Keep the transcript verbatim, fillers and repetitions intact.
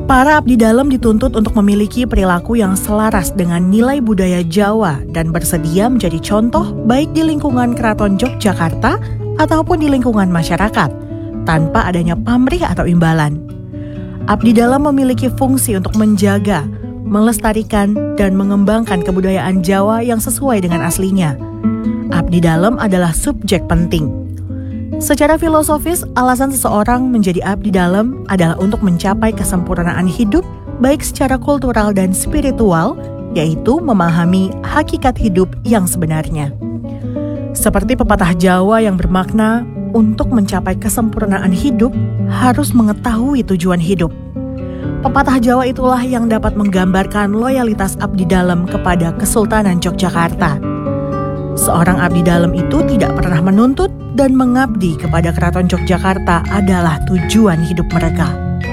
Para abdi dalam dituntut untuk memiliki perilaku yang selaras dengan nilai budaya Jawa dan bersedia menjadi contoh baik di lingkungan Keraton Yogyakarta ataupun di lingkungan masyarakat, tanpa adanya pamrih atau imbalan. Abdi dalam memiliki fungsi untuk menjaga, melestarikan, dan mengembangkan kebudayaan Jawa yang sesuai dengan aslinya. Abdi dalam adalah subjek penting. Secara filosofis, alasan seseorang menjadi abdi dalam adalah untuk mencapai kesempurnaan hidup, baik secara kultural dan spiritual, yaitu memahami hakikat hidup yang sebenarnya. Seperti pepatah Jawa yang bermakna, untuk mencapai kesempurnaan hidup, harus mengetahui tujuan hidup. Pepatah Jawa itulah yang dapat menggambarkan loyalitas abdi dalam kepada Kesultanan Yogyakarta. Seorang abdi dalam itu tidak pernah menuntut dan mengabdi kepada Keraton Yogyakarta adalah tujuan hidup mereka.